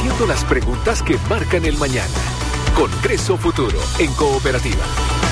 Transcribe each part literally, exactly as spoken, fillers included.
haciendo las preguntas que marcan el mañana. Congreso Futuro en Cooperativa.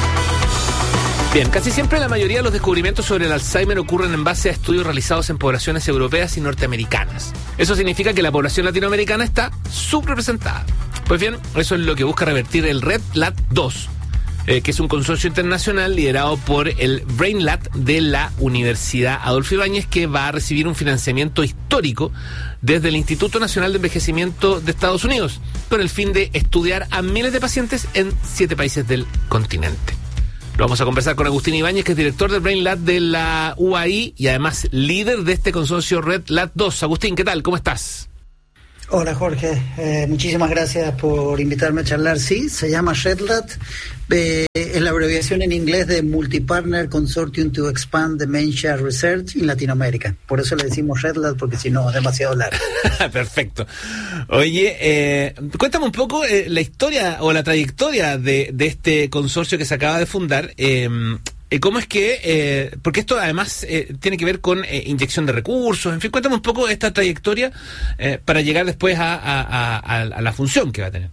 Bien, casi siempre la mayoría de los descubrimientos sobre el Alzheimer ocurren en base a estudios realizados en poblaciones europeas y norteamericanas. Eso significa que la población latinoamericana está subrepresentada. Pues bien, eso es lo que busca revertir el Red Lat dos, eh, que es un consorcio internacional liderado por el BrainLat de la Universidad Adolfo Ibáñez, que va a recibir un financiamiento histórico desde el Instituto Nacional de Envejecimiento de Estados Unidos, con el fin de estudiar a miles de pacientes en siete países del continente. Lo vamos a conversar con Agustín Ibáñez, que es director del BrainLat de la U A I y además líder de este consorcio Red Lat dos. Agustín, ¿qué tal? ¿Cómo estás? Hola Jorge, eh, muchísimas gracias por invitarme a charlar. Sí, se llama RedLat, eh, es la abreviación en inglés de Multi-Partner Consortium to Expand Dementia Research in Latinoamérica. Por eso le decimos RedLat, porque si no es demasiado largo. Perfecto. Oye, eh, cuéntame un poco eh, la historia o la trayectoria de, de este consorcio que se acaba de fundar. Eh, ¿Cómo es que, eh, porque esto además eh, tiene que ver con eh, inyección de recursos, en fin, cuéntame un poco esta trayectoria eh, para llegar después a, a, a, a la función que va a tener?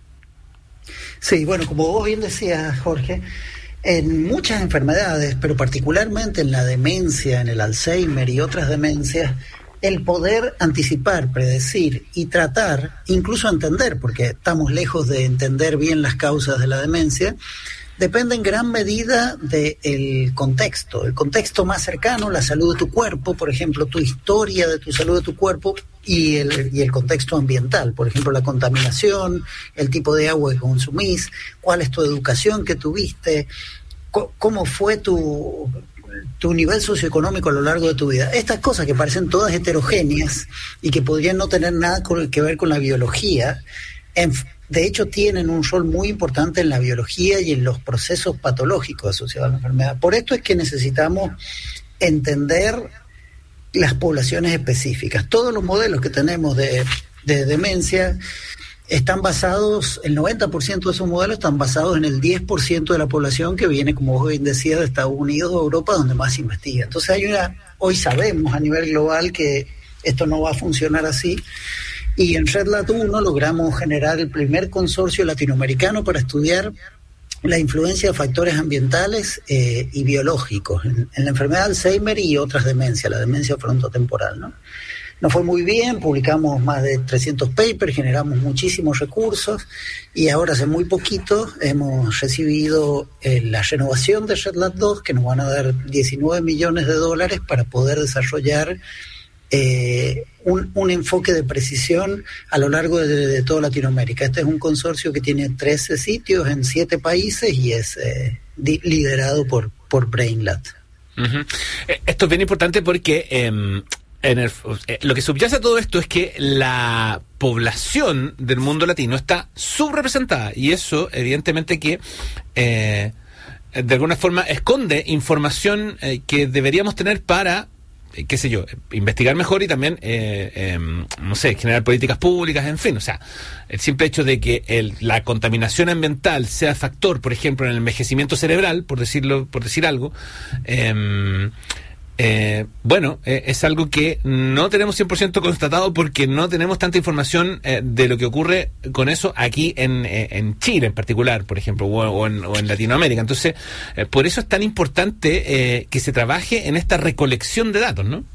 Sí, bueno, como vos bien decías, Jorge, en muchas enfermedades, pero particularmente en la demencia, en el Alzheimer y otras demencias, el poder anticipar, predecir y tratar, incluso entender, porque estamos lejos de entender bien las causas de la demencia, depende en gran medida del contexto, el contexto más cercano, la salud de tu cuerpo, por ejemplo, tu historia de tu salud de tu cuerpo y el, y el contexto ambiental, por ejemplo, la contaminación, el tipo de agua que consumís, cuál es tu educación que tuviste, co- cómo fue tu, tu nivel socioeconómico a lo largo de tu vida. Estas cosas que parecen todas heterogéneas y que podrían no tener nada que ver con la biología, en de hecho tienen un rol muy importante en la biología y en los procesos patológicos asociados a la enfermedad. Por esto es que necesitamos entender las poblaciones específicas. Todos los modelos que tenemos de, de demencia están basados, el noventa por ciento de esos modelos están basados en el diez por ciento de la población que viene, como vos bien decías, de Estados Unidos o Europa, donde más se investiga. Entonces hay una, hoy sabemos a nivel global que esto no va a funcionar así. Y en RedLat uno logramos generar el primer consorcio latinoamericano para estudiar la influencia de factores ambientales eh, y biológicos en, en la enfermedad de Alzheimer y otras demencias, la demencia frontotemporal, ¿no? Nos fue muy bien, publicamos más de trescientos papers, generamos muchísimos recursos y ahora hace muy poquito hemos recibido eh, la renovación de RedLat dos, que nos van a dar diecinueve millones de dólares para poder desarrollar Eh, un, un enfoque de precisión a lo largo de, de toda Latinoamérica. Este es un consorcio que tiene trece sitios en siete países y es eh, di, liderado por, por BrainLat. Uh-huh. Esto es bien importante porque eh, en el, eh, lo que subyace a todo esto es que la población del mundo latino está subrepresentada y eso evidentemente que eh, de alguna forma esconde información eh, que deberíamos tener para, qué sé yo, investigar mejor y también, eh, eh, no sé, generar políticas públicas, en fin. O sea, el simple hecho de que el, la contaminación ambiental sea factor, por ejemplo, en el envejecimiento cerebral, por decirlo, por decir algo, eh, eh, bueno, eh, es algo que no tenemos cien por ciento constatado porque no tenemos tanta información eh, de lo que ocurre con eso aquí en, eh, en Chile en particular, por ejemplo, o, o, en, o en Latinoamérica. Entonces, eh, por eso es tan importante eh, que se trabaje en esta recolección de datos, ¿no?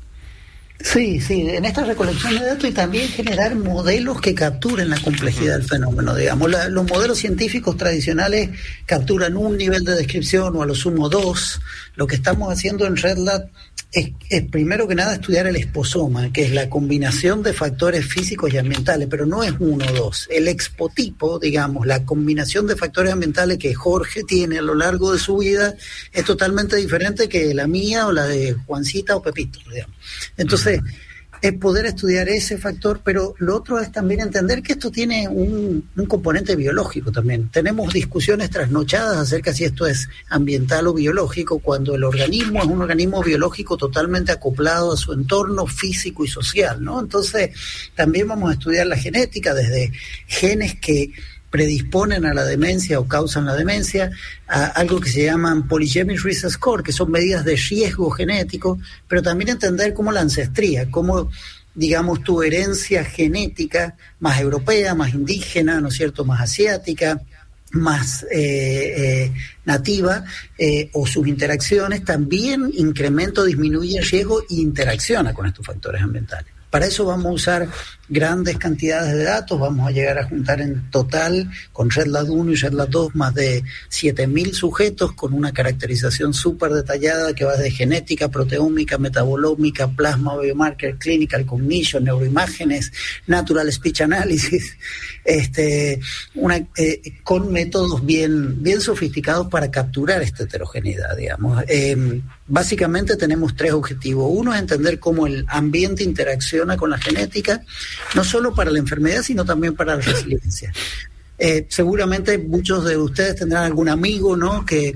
Sí, sí, en esta recolección de datos y también generar modelos que capturen la complejidad del fenómeno, digamos. La, los modelos científicos tradicionales capturan un nivel de descripción o a lo sumo dos. Lo que estamos haciendo en RedLat es, es primero que nada estudiar el exposoma, que es la combinación de factores físicos y ambientales, pero no es uno o dos. El expotipo, digamos, la combinación de factores ambientales que Jorge tiene a lo largo de su vida es totalmente diferente que la mía o la de Juancita o Pepito, digamos. Entonces, es poder estudiar ese factor, pero lo otro es también entender que esto tiene un, un componente biológico también. Tenemos discusiones trasnochadas acerca de si esto es ambiental o biológico, cuando el organismo es un organismo biológico totalmente acoplado a su entorno físico y social, ¿no? Entonces, también vamos a estudiar la genética desde genes que predisponen a la demencia o causan la demencia, a algo que se llaman Polygenic Risk Score, que son medidas de riesgo genético, pero también entender cómo la ancestría, cómo digamos, tu herencia genética más europea, más indígena, ¿no es cierto?, más asiática, más eh, eh, nativa, eh, o sus interacciones, también incrementa o disminuye el riesgo e interacciona con estos factores ambientales. Para eso vamos a usar grandes cantidades de datos, vamos a llegar a juntar en total con RedLab uno y RedLab dos más de siete mil sujetos con una caracterización súper detallada que va desde genética, proteómica, metabolómica, plasma, biomarker, clinical cognition, neuroimágenes, natural speech analysis, este, una, eh, con métodos bien, bien sofisticados para capturar esta heterogeneidad, digamos. Eh, básicamente tenemos tres objetivos. Uno es entender cómo el ambiente interacciona con la genética, no solo para la enfermedad, sino también para la resiliencia. Eh, seguramente muchos de ustedes tendrán algún amigo, ¿no?, que